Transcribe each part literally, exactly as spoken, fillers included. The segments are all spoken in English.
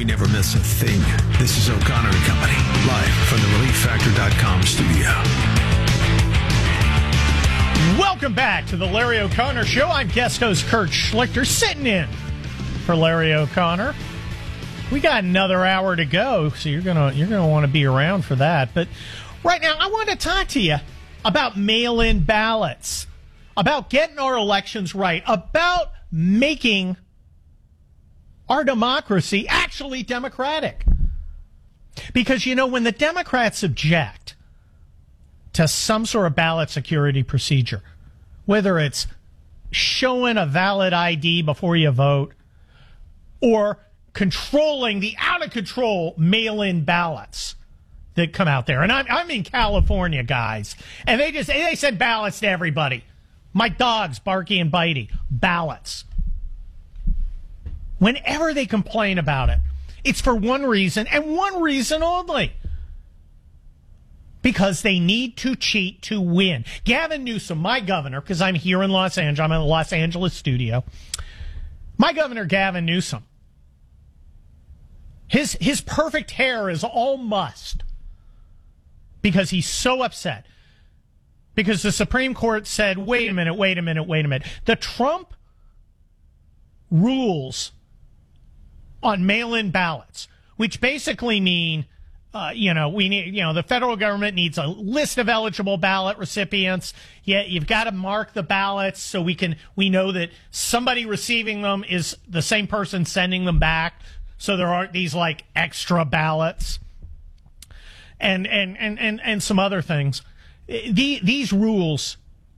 never miss a thing. This is O'Connor and Company, live from the relief factor dot com studio. Welcome back to the Larry O'Connor Show. I'm guest host Kurt Schlichter, sitting in for Larry O'Connor. We got another hour to go, so you're gonna you're gonna want to be around for that. But right now, I want to talk to you about mail-in ballots, about getting our elections right, about making our democracy actually democratic. Because, you know, when the Democrats object to some sort of ballot security procedure, whether it's showing a valid I D before you vote or controlling the out-of-control mail-in ballots that come out there. And I'm, I'm in California, guys. And they just they send ballots to everybody. My dogs, Barky and Bitey, ballots. Whenever they complain about it, it's for one reason and one reason only. Because they need to cheat to win. Gavin Newsom, my governor, because I'm here in Los Angeles, I'm in the Los Angeles studio. My governor, Gavin Newsom, his, his perfect hair is all mussed because he's so upset. Because the Supreme Court said, wait a minute, wait a minute, wait a minute. The Trump rules on mail-in ballots, which basically mean, uh, you know, we need, you know, the federal government needs a list of eligible ballot recipients. Yeah, you've got to mark the ballots so we can, we know that somebody receiving them is the same person sending them back. So there aren't these like extra ballots and, and, and, and, and some other things. The, these rules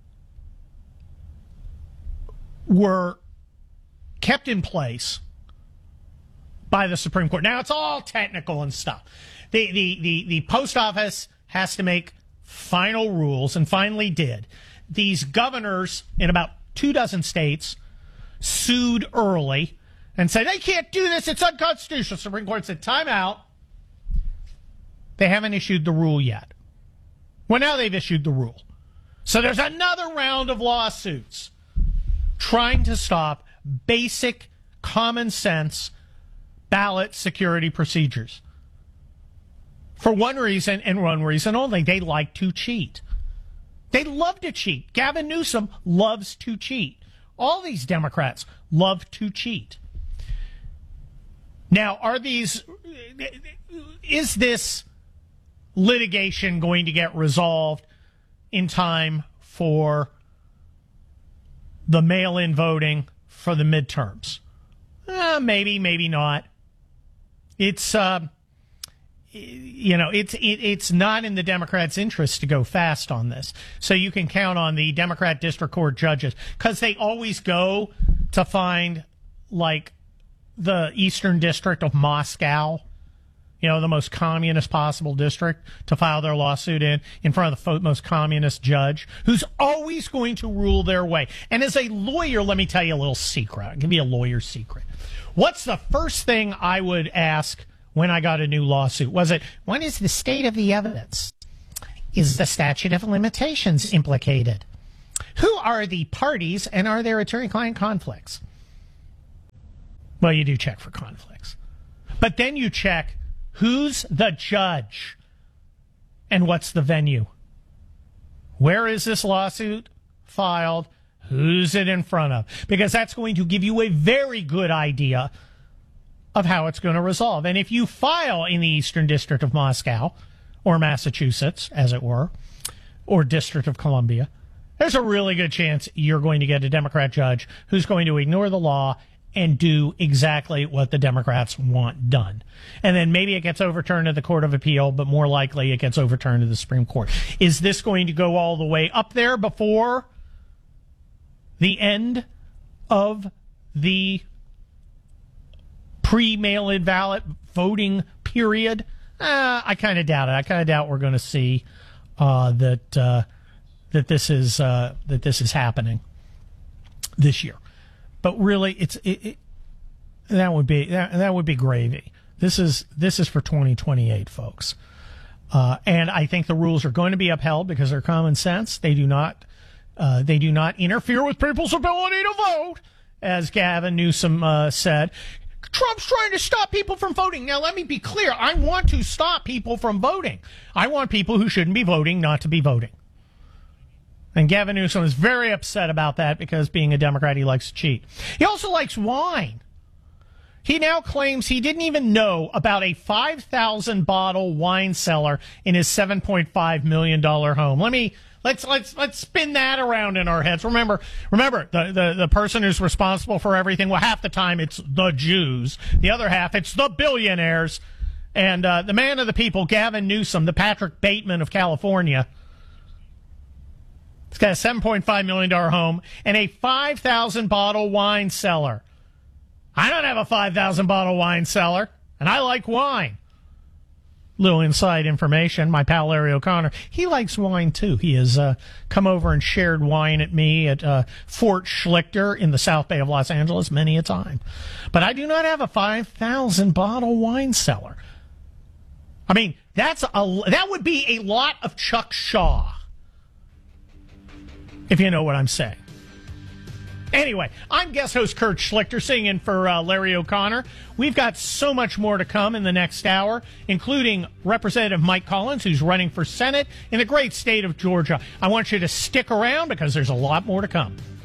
were kept in place by the Supreme Court. Now, it's all technical and stuff. The, the, the, the post office has to make final rules, and finally did. These governors in about two dozen states sued early and said, they can't do this, it's unconstitutional. The Supreme Court said, time out. They haven't issued the rule yet. Well, now they've issued the rule. So there's another round of lawsuits trying to stop basic common sense ballot security procedures. For one reason and one reason only, they like to cheat. They love to cheat. Gavin Newsom loves to cheat. All these Democrats love to cheat. Now, are these, is this litigation going to get resolved in time for the mail-in voting for the midterms? Uh, maybe, maybe not. It's, uh, you know, it's it, it's not in the Democrats' interest to go fast on this. So you can count on the Democrat district court judges, because they always go to find, like, the Eastern District of Moscow, you know, the most communist possible district, to file their lawsuit in, in front of the most communist judge, who's always going to rule their way. And as a lawyer, let me tell you a little secret. I'll give you a lawyer's secret. What's the first thing I would ask when I got a new lawsuit? Was it, what is the state of the evidence? Is the statute of limitations implicated? Who are the parties, and are there attorney-client conflicts? Well, you do check for conflicts. But then you check, who's the judge and what's the venue? Where is this lawsuit filed? Who's it in front of? Because that's going to give you a very good idea of how it's going to resolve. And if you file in the Eastern District of Moscow, or Massachusetts, as it were, or District of Columbia, there's a really good chance you're going to get a Democrat judge who's going to ignore the law and do exactly what the Democrats want done. And then maybe it gets overturned to the Court of Appeal, but more likely it gets overturned to the Supreme Court. Is this going to go all the way up there before the end of the pre-mail-in ballot voting period? Uh, I kind of doubt it. I kind of doubt we're going to see uh, that uh, that this is uh, that this is happening this year. But really, it's it, it, that would be that, that would be gravy. This is this is for twenty twenty-eight, folks. Uh, and I think the rules are going to be upheld because they're common sense. They do not uh, they do not interfere with people's ability to vote, as Gavin Newsom uh, said. Trump's trying to stop people from voting. Now, let me be clear. I want to stop people from voting. I want people who shouldn't be voting not to be voting. And Gavin Newsom is very upset about that because being a Democrat, he likes to cheat. He also likes wine. He now claims he didn't even know about a five thousand bottle wine cellar in his seven point five million dollars home. Let me let's let's let's spin that around in our heads. Remember, remember the, the the person who's responsible for everything. Well, half the time it's the Jews. The other half it's the billionaires. And uh, the man of the people, Gavin Newsom, the Patrick Bateman of California. He's got a seven point five million dollars home and a five thousand bottle wine cellar. I don't have a five thousand bottle wine cellar, and I like wine. Little inside information, my pal Larry O'Connor, he likes wine too. He has uh, come over and shared wine at me at uh, Fort Schlichter in the South Bay of Los Angeles many a time. But I do not have a five thousand bottle wine cellar. I mean, that's a, that would be a lot of Chuck Shaw, if you know what I'm saying. Anyway, I'm guest host Kurt Schlichter, sitting in for uh, Larry O'Connor. We've got so much more to come in the next hour, including Representative Mike Collins, who's running for Senate in the great state of Georgia. I want you to stick around because there's a lot more to come.